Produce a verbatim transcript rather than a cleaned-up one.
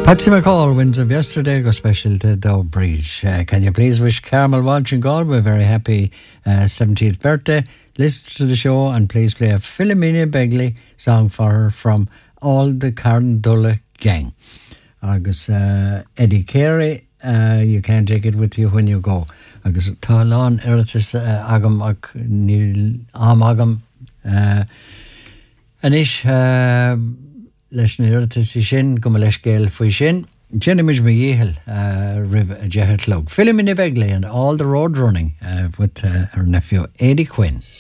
Patsy McCall wins of yesterday go special to Dow Breach. Uh, can you please wish Carmel Walsh and Galway a very happy uh, seventieth birthday? Listen to the show and please play a Philomena Begley song for her from all the Carndulla gang. Agus uh, Eddie Carey, uh, you can't take it with you when you go. Agus Talon Eritis uh, Agam Ak Nil Am Agam uh, Anish uh, leis na Eritis sin go leis gael fwy sin. Jenny Midge McGeehil, uh, Riv Jehet Log. Philomena Begley and all the road running uh, with uh, her nephew Eddie Quinn.